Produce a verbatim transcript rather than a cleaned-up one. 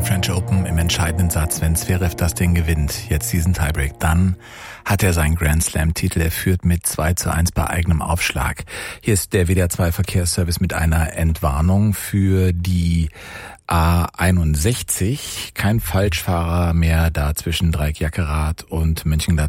French Open im entscheidenden Satz, wenn Zverev das Ding gewinnt, jetzt diesen Tiebreak, dann hat er seinen Grand Slam-Titel. Er führt mit zwei zu eins bei eigenem Aufschlag. Hier ist der W D R zwei Verkehrsservice mit einer Entwarnung für die A einundsechzig. Kein Falschfahrer mehr da zwischen Dreieck-Jackerath und Mönchengladbach